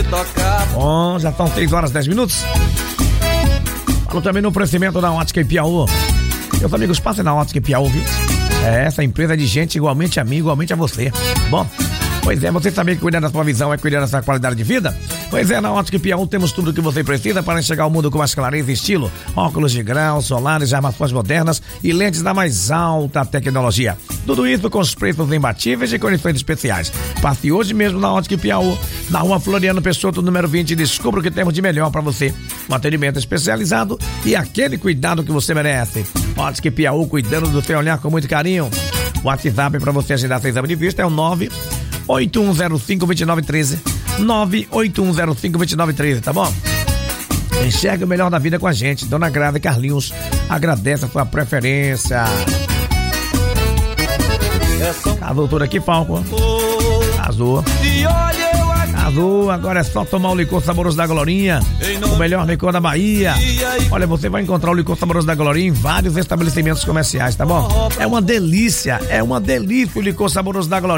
Bom, já estão 6h10. Falo também no oferecimento da Ótica Ipiaú. Meus amigos, passem na Ótica Ipiaú, viu? Essa empresa é de gente igualmente a mim, igualmente a você. Bom, pois é, você sabia que cuidar da sua visão é cuidar da sua qualidade de vida? Pois é, na Ótica Ipiaú temos tudo o que você precisa para enxergar o mundo com mais clareza e estilo. Óculos de grau, solares, armações modernas e lentes da mais alta tecnologia. Tudo isso com os preços imbatíveis e condições especiais. Passe hoje mesmo na Ótica Ipiaú, na rua Floriano Peixoto, número 20, e descubra o que temos de melhor para você. Um atendimento especializado e aquele cuidado que você merece. Ótica Ipiaú, cuidando do seu olhar com muito carinho. O WhatsApp para você agendar seu exame de vista é o 981052913. 981052913, tá bom? Enxergue o melhor da vida com a gente. Dona Grada e Carlinhos agradece a sua preferência. Casou tudo aqui, Falco. Casou. Casou, agora é só tomar o licor saboroso da Glorinha, o melhor licor da Bahia. Olha, você vai encontrar o licor saboroso da Glorinha em vários estabelecimentos comerciais, tá bom? É uma delícia o licor saboroso da Glorinha.